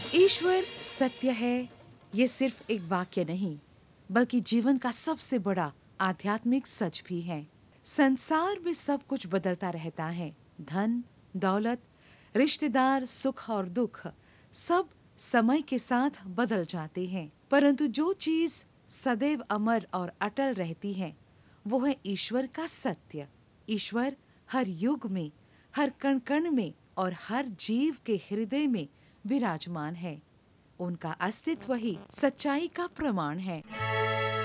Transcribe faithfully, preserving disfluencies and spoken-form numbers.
ईश्वर सत्य है, ये सिर्फ एक वाक्य नहीं, बल्कि जीवन का सबसे बड़ा आध्यात्मिक सच भी है। संसार में सब कुछ बदलता रहता है। धन, दौलत, रिश्तेदार, सुख और दुख सब समय के साथ बदल जाते हैं। परंतु जो चीज सदैव अमर और अटल रहती है, वो है ईश्वर का सत्य। ईश्वर हर युग में, हर कण कण में और हर जीव के हृदय में विराजमान है। उनका अस्तित्व ही सच्चाई का प्रमाण है।